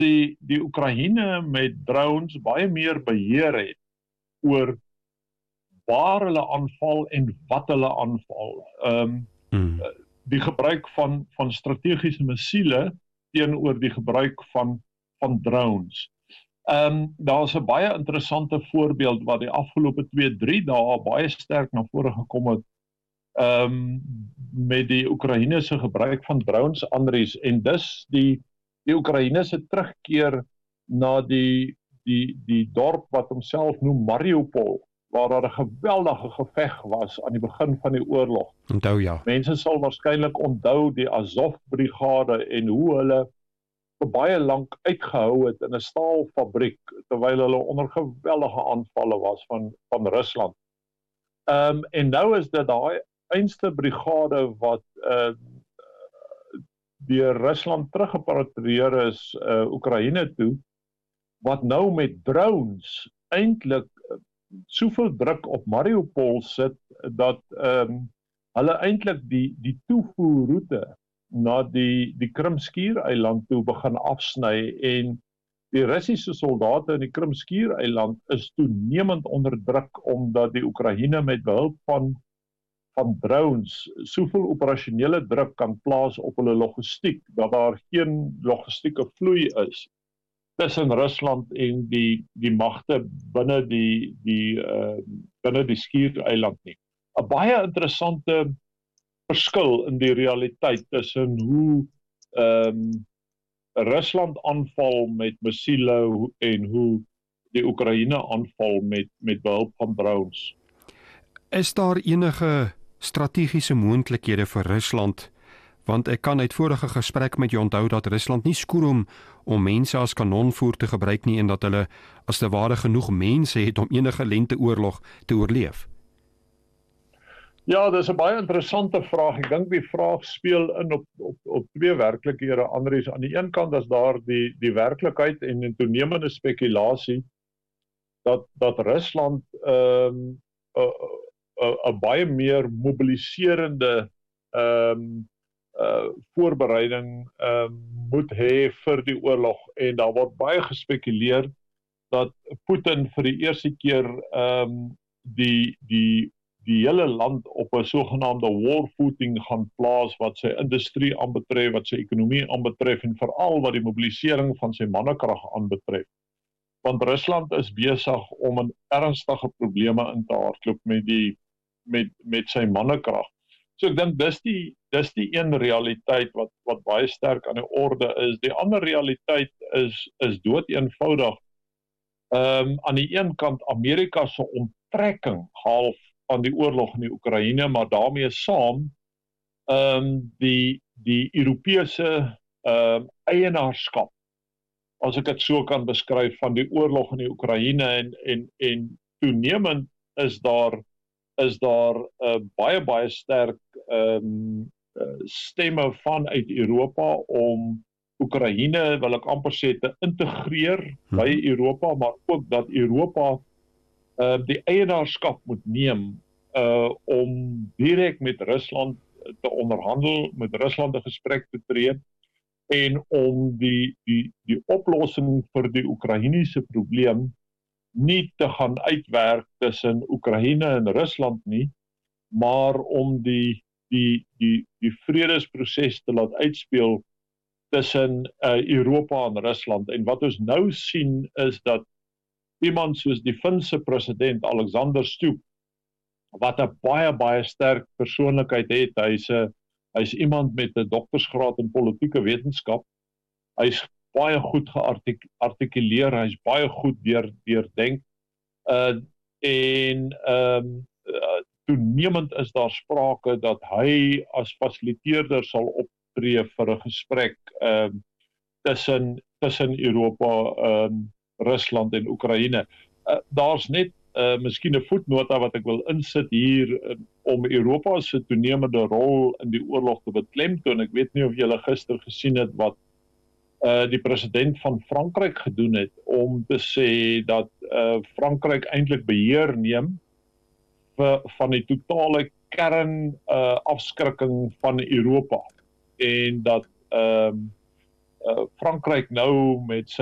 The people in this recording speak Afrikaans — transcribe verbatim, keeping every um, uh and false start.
die, die Oekraïne met drones baie meer beheer het oor waar hulle aanval en wat hulle aanval. Um, Hmm. die gebruik van, van strategiese missiele teenoor die gebruik van, van drones. Um, daar is 'n baie interessante voorbeeld wat die afgelope twee, drie dae baie sterk na vore gekom het um, met die Oekraïne se gebruik van drones, Andries, en dis die, die Oekraïne se terugkeer na die, die, die dorp wat homself noem Mariupol, waar daar 'n geweldige geveg was aan die begin van die oorlog. Onthou ja. Mense sal waarskynlik onthou die Azov-brigade en hoe hulle vir baie lank uitgehou het in 'n staalfabriek terwyl hulle onder geweldige aanvalle was van van Rusland. Ehm um, en nou is dit daai einste brigade wat uh, deur Rusland teruggepatrolleer is uh, Oekraïne toe, wat nou met drones eintlik soveel druk op Mariupol sit dat ehm um, hulle eintlik die die toevoerroete na die die Krimskiereiland toe begin afsny en die Russiese soldate in die Krimskiereiland is toenemend onder druk omdat die Oekraïne met behulp van van drones soveel operasionele druk kan plaas op hulle logistiek dat daar geen logistieke vloei is tussen Rusland en die die magte binne die die uh, binne die Skiereiland nie. 'n Baie interessante verskil in die realiteit tussen hoe ehm um, Rusland aanval met missiele en hoe die Oekraïne aanval met met behulp van drones. Is daar enige strategiese moontlikhede vir Rusland? Want ek kan uit vorige gesprek met jou onthou dat Rusland nie skorom om mense as kanonvoer te gebruik nie en dat hulle as te ware genoeg mense het om enige lenteoorlog te oorleef. Ja, dis 'n baie interessante vraag. Ek dink die vraag speel in op op op twee werklikhede, Andries. Aan die een kant is daar die die werklikheid en 'n toenemende spekulasie dat dat Rusland ehm um, 'n 'n baie meer mobiliserende ehm um, uh voorbereiding ehm um, moet hê vir die oorlog en daar word baie gespekuleer dat Putin vir die eerste keer ehm um, die die die hele land op 'n sogenaamde war footing gaan plaas wat sy industrie aanbetref, wat sy ekonomie aanbetref en veral wat die mobilisering van sy mannekrag aanbetref. Want Rusland is besig om 'n ernstige probleme in te hardloop met die met met sy mannekrag. So ek dink dis die dis die een realiteit wat wat baie sterk aan die orde is. Die ander realiteit is is dood eenvoudig. Ehm um, aan die een kant Amerika se onttrekking half van die oorlog in die Oekraïne, maar daarmee saam ehm um, die die Europese ehm um, eienaarskap, as ek dit so kan beskryf, van die oorlog in die Oekraïne en en en toenemend is daar is daar uh, baie baie sterk ehm um, uh, stemme vanuit Europa om Oekraïne, wil ek amper sê, te integreer hmm. by Europa, maar ook dat Europa uh, die eienaarskap moet neem uh, om direk met Rusland te onderhandel, met Rusland 'n gesprek te tree en om die die die oplossing vir die Oekraïense probleem nie te gaan uitwerk tussen Oekraïne en Rusland nie, maar om die die die die vredesproses te laat uitspeel tussen uh, Europa en Rusland. En wat ons nou sien is dat iemand soos die Finse president Alexander Stubb, wat 'n baie baie sterk persoonlikheid het, hy's 'n hy's iemand met 'n doktorsgraad in politieke wetenskap. Hy's baie goed geartikuleer, hy's baie goed deur deurdink. Uh en ehm um, uh, toenemend is daar sprake dat hy as fasiliteerder sal optree vir 'n gesprek ehm um, tussen tussen Europa, ehm um, Rusland en Oekraïne. Uh, daar's net uh, miskien 'n voetnota wat ek wil insit hier uh, om Europa se toenemende rol in die oorlog te beklemtoon. Ek weet nie of julle gister gesien het wat uh, die president van Frankryk gedoen het om te sê dat uh, Frankryk eintlik beheer neem vir, van die totale kern uh, afskrikking van Europa en dat ehm uh, uh, Frankryk nou met